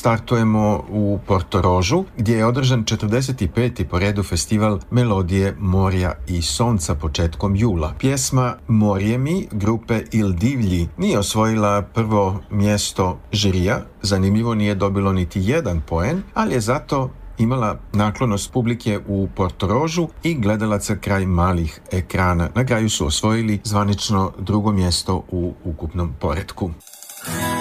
startujemo u Portorožu, gdje je održan 45. po redu festival Melodije morja i sonca početkom jula. Pjesma Morje mi grupe Il Divlji nije osvojila prvo mjesto žirija, zanimljivo nije dobilo niti jedan poen, ali je zato imala naklonost publike u Portorožu i gledalaca kraj malih ekrana. Na kraju su osvojili zvanično drugo mjesto u ukupnom poretku.